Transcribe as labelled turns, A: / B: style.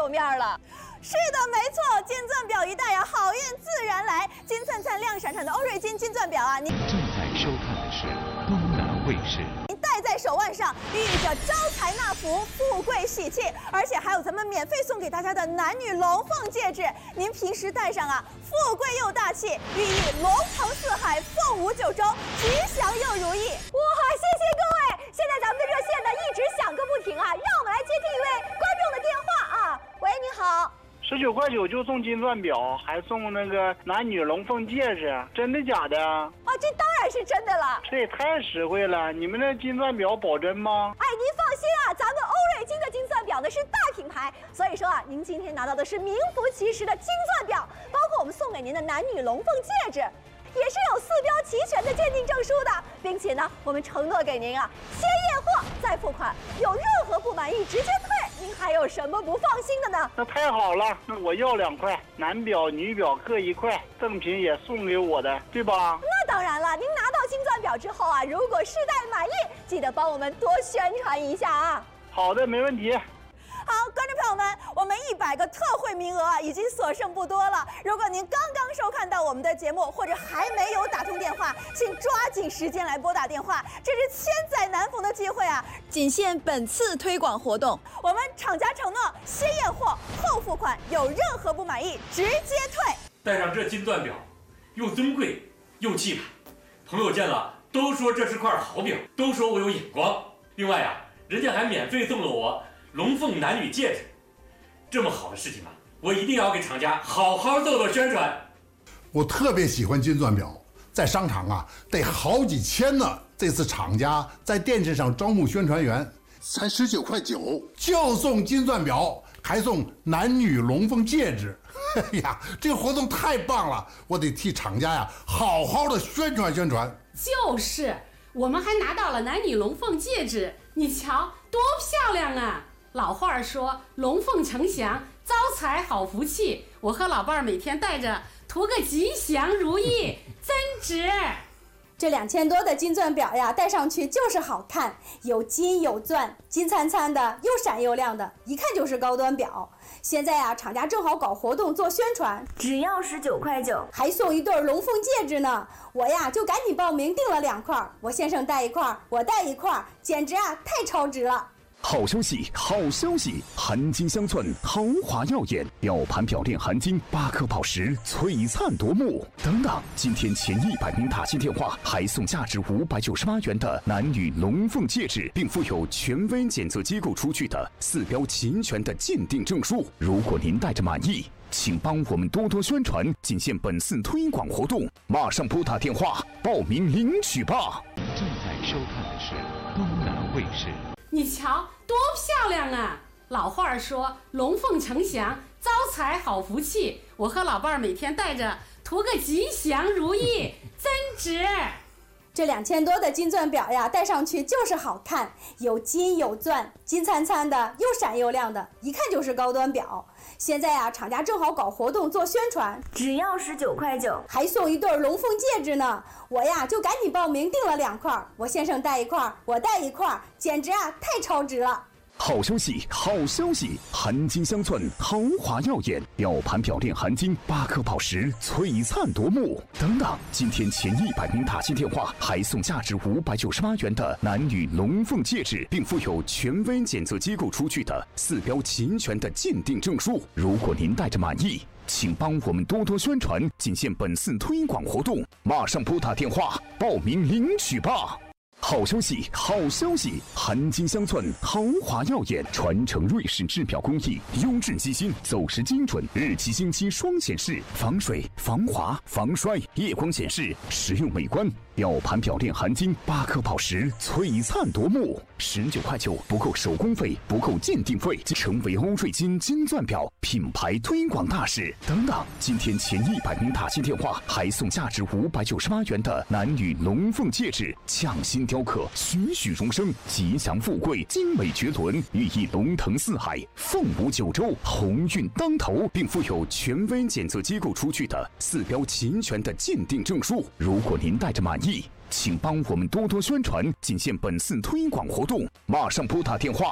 A: 有面了。是的，没错，金钻表一戴呀，好运自然来。金灿灿、亮闪闪的欧瑞金金钻表啊，您
B: 正在收看的是东南卫视。
A: 您戴在手腕上，寓意着招财纳福、富贵喜气，而且还有咱们免费送给大家的男女龙凤戒指，您平时戴上啊，富贵又大气，寓意龙腾四海、凤舞九州，吉祥又如意。哇，谢谢各位！现在咱们的热线呢一直响个不停啊，让我们来接听一位观众的电话啊。喂，你好。
C: 19块9就送金钻表，还送那个男女龙凤戒指，真的假的？
A: 啊，这当然是真的了。
C: 这也太实惠了！你们的金钻表保真吗？
A: 哎，您放心啊，咱们欧瑞金的金钻表呢是大品牌，所以说啊，您今天拿到的是名副其实的金钻表，包括我们送给您的男女龙凤戒指，也是有4标齐全的鉴定证书的，并且呢，我们承诺给您啊，先验货再付款，有任何不满意直接退。您还有什么不放心的呢？
C: 那太好了，那我要2块，男表女表各1块，赠品也送给我的，对吧？
A: 那当然了，您拿到金钻表之后啊，如果试戴满意，记得帮我们多宣传一下啊。
C: 好的，没问题。
A: 好，观众朋友们，我们100个特惠名额啊，已经所剩不多了。如果您刚刚收看到我们的节目，或者还没有打通电话，请抓紧时间来拨打电话，这是千载难逢的机会啊！仅限本次推广活动，我们厂家承诺先验货后付款，有任何不满意直接退。
D: 戴上这金钻表，又尊贵又气派，朋友见了都说这是块好表，都说我有眼光。另外啊，人家还免费送了我龙凤男女戒指，这么好的事情啊，我一定要给厂家好好做宣传。
E: 我特别喜欢金钻表，在商场啊得好几千呢。这次厂家在电视上招募宣传员，才19块9就送金钻表，还送男女龙凤戒指。哎呀，这个活动太棒了，我得替厂家呀好好的宣传宣传。
F: 就是，我们还拿到了男女龙凤戒指，你瞧多漂亮啊！老话说龙凤呈祥，招财好福气，我和老伴儿每天戴着，图个吉祥如意，真值。
G: 这2000多的金钻表呀，戴上去就是好看，有金有钻，金灿灿的，又闪又亮的，一看就是高端表。现在呀，厂家正好搞活动做宣传，
A: 只要19块9，
G: 还送一对龙凤戒指呢。我呀就赶紧报名订了2块，我先生戴1块，我戴1块，简直啊太超值了。
B: 好消息，好消息！含金镶钻，豪华耀眼，表盘表链含金，8颗宝石，璀璨夺目。等等，今天前100名打进电话，还送价值598元的男女龙凤戒指，并附有权威检测机构出具的4标齐全的鉴定证书。如果您戴着满意，请帮我们多多宣传，仅限本次推广活动，马上拨打电话报名领取吧。 正在收看的是东南卫视。
F: 你瞧多漂亮啊！老话说龙凤呈祥，招财好福气，我和老伴儿每天戴着，图个吉祥如意，真值。
G: 这2000多的金钻表呀，戴上去就是好看，有金有钻，金灿灿的，又闪又亮的，一看就是高端表。现在呀，厂家正好搞活动做宣传，
A: 只要19块9，
G: 还送一对龙凤戒指呢。我呀就赶紧报名订了2块，我先生戴1块，我戴1块，简直啊太超值了。
B: 好消息，好消息！含金镶钻，豪华耀眼，表盘表链含金，8颗宝石，璀璨夺目。等等，今天前100名打进电话，还送价值598元的男女龙凤戒指，并附有权威检测机构出具的4标齐全的鉴定证书。如果您戴着满意，请帮我们多多宣传，仅限本次推广活动，马上拨打电话报名领取吧。好消息，好消息！含金镶钻，豪华耀眼，传承瑞士制表工艺，优质机芯，走时精准，日期星期双显示，防水、防滑、防摔，夜光显示，实用美观。表盘表链含金，8颗宝石，璀璨夺目。19块9不够手工费，不够鉴定费，成为欧瑞金金钻表品牌推广大使。等等，今天前100名打进电话，还送价值598元的男女龙凤戒指，匠心雕刻，栩栩荣生，吉祥富贵，精美绝伦，寓意龙腾四海，凤舞九州，鸿运当头，并附有权威检测机构出具的4标齐全的鉴定证书。如果您戴着满意，请帮我们多多宣传，仅限本次推广活动，马上拨打电话